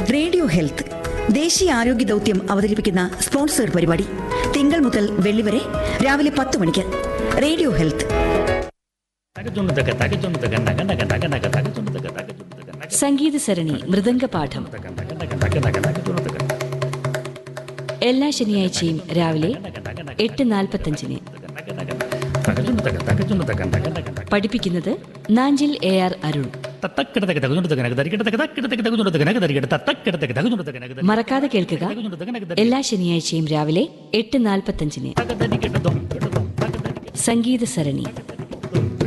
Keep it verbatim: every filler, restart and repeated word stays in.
Radio health ദേശീയ ആരോഗ്യ ദൗത്യം അവതരിപ്പിക്കുന്ന സ്പോൺസർ പരിപാടി തിങ്കൾ മുതൽ വെള്ളി വരെ രാവിലെ പത്ത് മണിക്ക്. Radio health. സംഗീത സരണി മൃദംഗപാഠം എല്ലാ ശനിയാഴ്ചയും രാവിലെ എട്ട് നാൽപ്പത്തഞ്ചിന്. പഠിപ്പിക്കുന്നത് നാഞ്ചിൽ എ ആർ അരുൺ. മറക്കാതെ കേൾക്കുക, എല്ലാ ശനിയാഴ്ചയും രാവിലെ എട്ട് നാൽപ്പത്തഞ്ചിന് സംഗീത സരണി.